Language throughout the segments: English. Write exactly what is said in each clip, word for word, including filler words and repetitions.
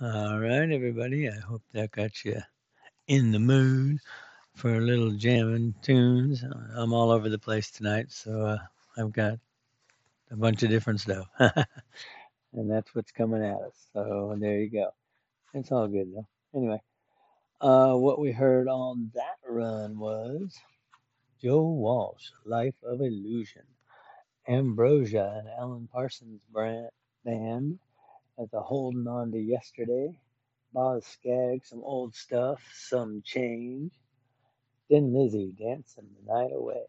All right, everybody. I hope that got you in the mood for a little jamming tunes. I'm all over the place tonight, so uh, I've got a bunch of different stuff, and that's what's coming at us. So there you go. It's all good though. Anyway, uh, what we heard on that run was Joe Walsh, "Life of Illusion," Ambrosia and Alan Parsons brand, band at the Holding On to Yesterday, Boz Scaggs, some old stuff, some change. Thin Lizzy, Dancing the Night Away.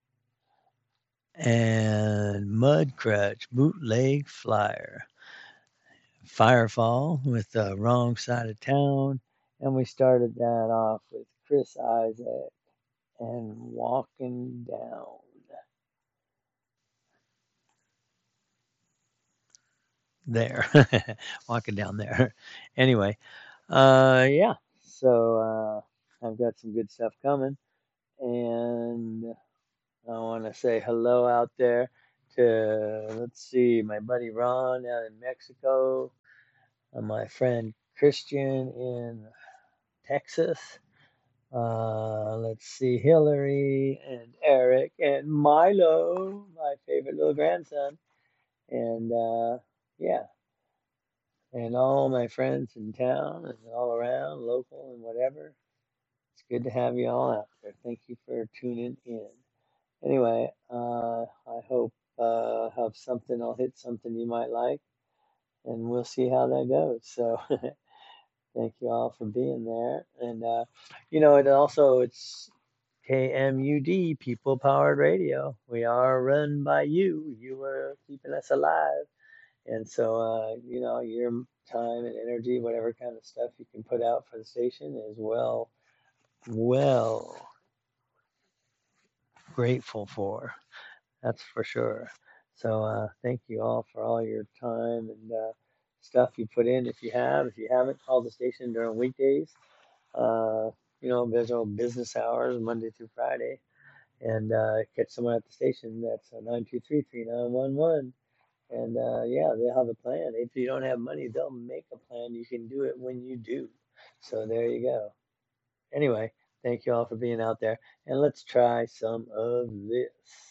And Mudcrutch, Bootleg Flyer. Firefall with the Wrong Side of Town. And we started that off with Chris Isaac and Walking Down. There. Walking down there. Anyway, uh, yeah. So uh, I've got some good stuff coming. And I want to say hello out there to, let's see, my buddy Ron out in Mexico, and my friend Christian in Texas. Uh, let's see, Hillary and Eric and Milo, my favorite little grandson. And uh, yeah, and all my friends in town and all around, local and whatever. It's good to have you all out there. Thank you for tuning in. Anyway, uh, I hope uh, have something. I'll hit something you might like, and we'll see how that goes. So, thank you all for being there. And uh, you know, it also it's K M U D, People Powered Radio. We are run by you. You are keeping us alive, and so uh, you know, your time and energy, whatever kind of stuff you can put out for the station, is well, well grateful for. That's for sure. So uh, thank you all for all your time and uh, stuff you put in. If you have, if you haven't, call the station during weekdays. Uh, you know, there's no business hours, Monday through Friday, and uh, catch someone at the station. That's uh, nine two three, three nine one one. And uh, yeah, they'll have a plan. If you don't have money, they'll make a plan. You can do it when you do. So there you go. Anyway, thank you all for being out there. And let's try some of this.